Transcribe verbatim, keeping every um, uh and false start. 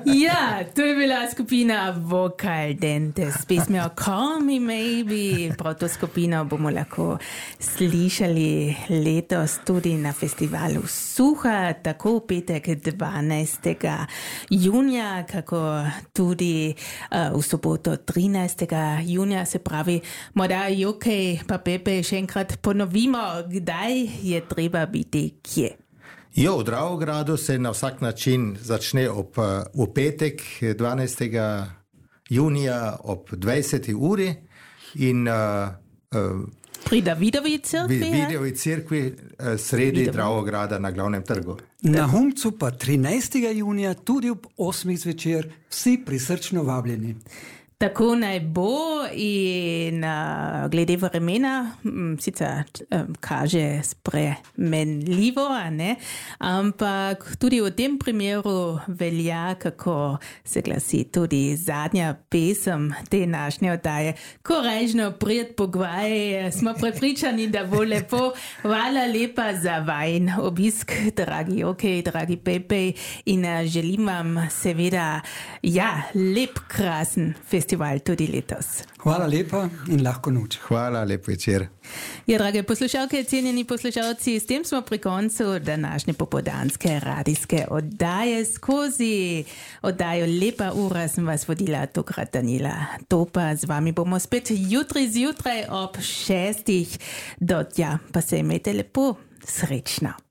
Ja, to je bila skupina Vocal Dentes s pesmijo Call Me Maybe. Prav to skupino bomo lahko slišali letos tudi na festivalu Suha, tako v petek dvanajstega junija, kako tudi uh, v soboto trinajstega junija, se pravi, morda Jokej pa Pepe še enkrat ponovimo, kdaj je treba biti kje. Jo, v Dravogradu se na vsak način začne ob, v petek dvanajstega junija ob dvajseti uri in uh, uh, pri Davidovi cerkvi, Davidovi cerkvi uh, sredi Davidovi. Dravograda na glavnem trgu. Na Humcu pa trinajstega junija tudi ob osmih zvečer vsi prisrčno vabljeni. Tako naj bo in uh, glede vremena, m, sicer um, kaže spremenljivo, a ne? Ampak tudi v tem primeru velja, kako se glasi tudi zadnja pesem te naše oddaje. Korajžno prijet pogvaj, smo prepričani, da bo lepo. Hvala lepa za vajin obisk, dragi Jokej, dragi Pepe, in uh, želim vam seveda, ja, lep, krasen festival. Festival tudi letos. Hvala lepa in lahko noč. Hvala, lep večer. Ja, drage poslušalke, cenjeni poslušalci, s tem smo pri koncu današnje popoldanske radijske oddaje. Skozi oddajo Lepa ura sem vas vodila tokrat Daniela Topa. Z vami bomo spet jutri zjutraj ob šestih. Do tja pa se imejte lepo, srečno.